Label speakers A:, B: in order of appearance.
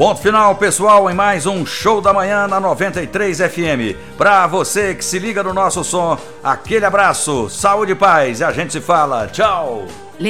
A: Ponto final, pessoal, em mais um Show da Manhã na 93 FM. Pra você que se liga no nosso som, aquele abraço, saúde e paz, e a gente se fala. Tchau!